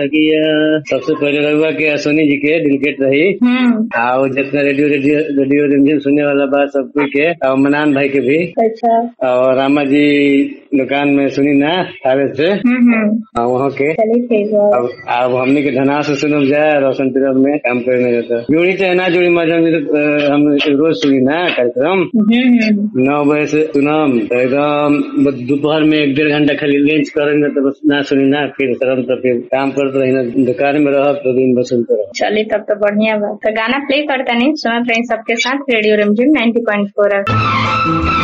कि सबसे पहले रहुआ के सोनी जी के दिलकेट रही और जितना रेडियो रिमझिम सुनने वाला बात सब कोई के और मनान भाई के भी। अच्छा। और रामा जी दुकान में सुनी ना थावे से वहाँ के। चलिए ठीक है। अब हमने के धना से सुनम जाए रोशन पीरब में काम करने जाता जुड़ी चाहे ना जुड़ी माध्यम हम रोज सुनी ना कार्यक्रम 9 बजे से सुनम एकदम दोपहर में 1-1.5 घंटा खाली लंच करेंगे तो बस ना सुनी ना फिर शर्म तो फिर काम करते रही ना दुकान में रह तो दिन बस सुनते रहो। चलिए तब तो बढ़िया बात। तो गाना प्ले करता नहीं सुनते रहे सबके साथ रेडियो रिमझिम 90.4।